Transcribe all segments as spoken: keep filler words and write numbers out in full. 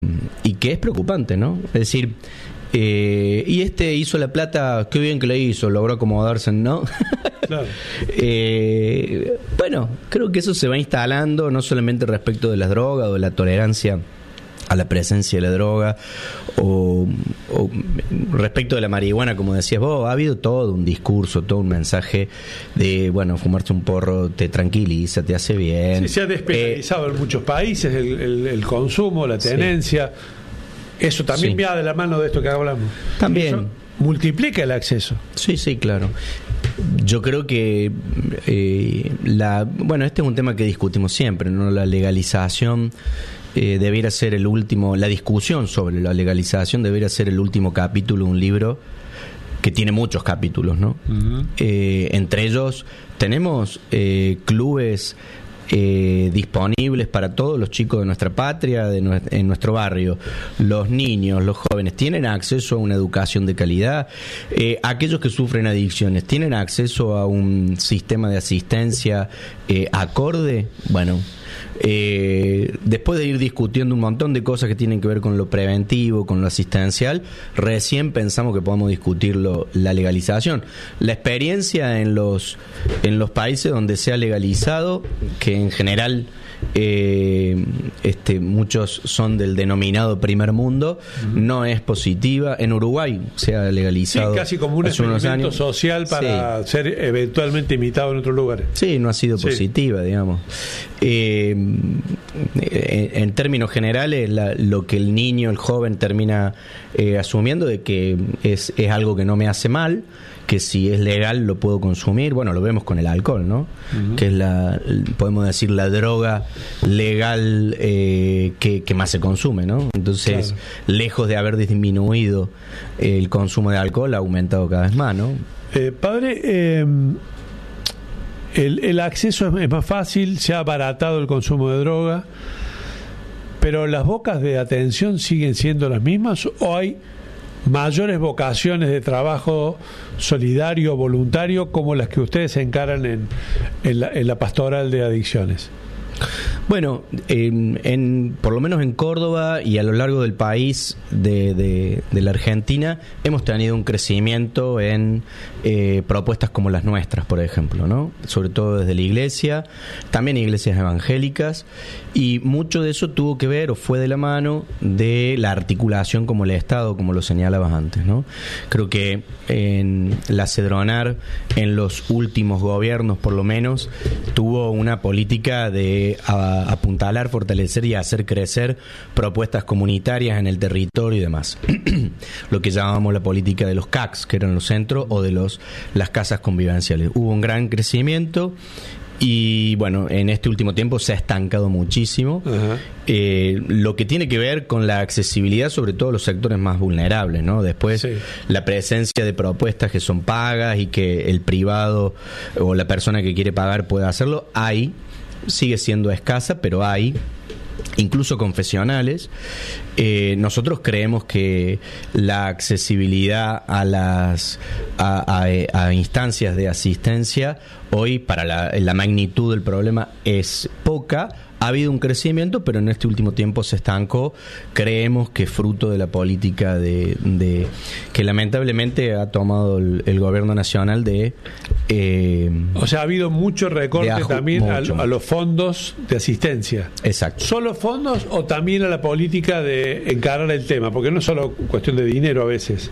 y que es preocupante, ¿no? Es decir, eh, y este hizo la plata, qué bien que le hizo, logró acomodarse, ¿no? Claro. eh, bueno, creo que eso se va instalando no solamente respecto de las drogas o de la tolerancia a la presencia de la droga o, o respecto de la marihuana, como decías vos, ha habido todo un discurso, todo un mensaje de, bueno, fumarse un porro te tranquiliza, te hace bien. Sí, se ha despenalizado eh, en muchos países el, el, el consumo, la tenencia. Sí. Eso también sí. va de la mano de esto que hablamos. También. Eso multiplica el acceso. Sí, sí, claro. Yo creo que eh, la bueno, este es un tema que discutimos siempre, ¿no? La legalización eh, debiera ser el último, la discusión sobre la legalización debiera ser el último capítulo de un libro que tiene muchos capítulos, ¿no? Uh-huh. Eh, entre ellos tenemos eh, clubes Eh, disponibles para todos los chicos de nuestra patria, de nu- en nuestro barrio. Los niños, los jóvenes tienen acceso a una educación de calidad. Eh, aquellos que sufren adicciones tienen acceso a un sistema de asistencia eh, acorde. Bueno, eh, después de ir discutiendo un montón de cosas que tienen que ver con lo preventivo, con lo asistencial, recién pensamos que podemos discutir lo, la legalización. La experiencia en los en los países donde se ha legalizado, que en general eh, este, muchos son del denominado primer mundo, uh-huh. no es positiva. En Uruguay se ha legalizado, sí, casi como un experimento social para sí. ser eventualmente imitado en otros lugares. Sí, no ha sido sí. positiva, digamos. Eh, en, en términos generales, la, lo que el niño, el joven termina eh, asumiendo de que es, es algo que no me hace mal, que si es legal lo puedo consumir. Bueno, lo vemos con el alcohol, ¿no? Uh-huh. Que es la, podemos decir, la droga legal eh, que, que más se consume, ¿no? Entonces, claro. lejos de haber disminuido el consumo de alcohol, ha aumentado cada vez más, ¿no? Eh, padre, eh, el, el acceso es, es más fácil, se ha abaratado el consumo de droga, pero las bocas de atención siguen siendo las mismas, ¿o hay mayores vocaciones de trabajo solidario, voluntario, como las que ustedes encaran en, en, la, en la pastoral de adicciones? Bueno, en, en, por lo menos en Córdoba y a lo largo del país de, de, de la Argentina hemos tenido un crecimiento en eh, propuestas como las nuestras, por ejemplo, ¿no? Sobre todo desde la iglesia, también iglesias evangélicas, y mucho de eso tuvo que ver o fue de la mano de la articulación como el Estado, como lo señalabas antes, ¿no? Creo que en la Cedronar, en los últimos gobiernos por lo menos, tuvo una política de a, apuntalar, fortalecer y hacer crecer propuestas comunitarias en el territorio y demás. Lo que llamábamos la política de los C A Cs, que eran los centros, o de los las casas convivenciales. Hubo un gran crecimiento y bueno, en este último tiempo se ha estancado muchísimo. Uh-huh. Eh, lo que tiene que ver con la accesibilidad, sobre todo los sectores más vulnerables, ¿no? Después, sí. la presencia de propuestas que son pagas y que el privado o la persona que quiere pagar puede hacerlo, hay, sigue siendo escasa, pero hay, incluso confesionales. Eh, nosotros creemos que la accesibilidad a las a, a, a instancias de asistencia hoy, para la, la magnitud del problema, es poca. Ha habido un crecimiento, pero en este último tiempo se estancó. Creemos que fruto de la política de, de que lamentablemente ha tomado el, el gobierno nacional de eh, o sea, ha habido mucho recorte aju- también mucho, a, a los fondos de asistencia. Exacto. ¿Solo fondos o también a la política de encarar el tema? Porque no es solo cuestión de dinero a veces.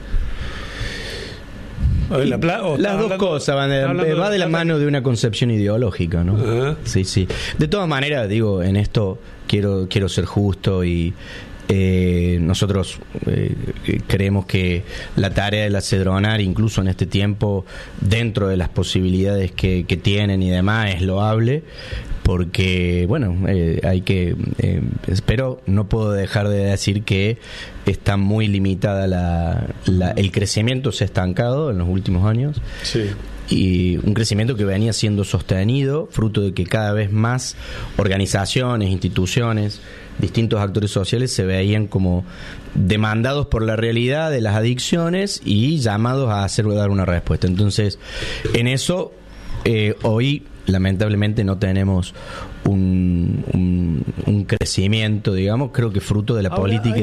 La pla- Las dos hablando, cosas van de, va de la mano de una concepción ideológica, ¿no? Uh-huh. Sí, sí. De todas maneras, digo, en esto quiero quiero ser justo y eh, nosotros eh, creemos que la tarea de la Cedronar, incluso en este tiempo, dentro de las posibilidades que, que tienen y demás, es loable. Porque, bueno, eh, hay que... Eh, pero no puedo dejar de decir que está muy limitada la, la... El crecimiento se ha estancado en los últimos años. Sí. Y un crecimiento que venía siendo sostenido, fruto de que cada vez más organizaciones, instituciones, distintos actores sociales se veían como demandados por la realidad de las adicciones y llamados a hacer dar una respuesta. Entonces, en eso, eh, hoy... lamentablemente no tenemos un, un, un crecimiento, digamos, creo que fruto de la Ahora, política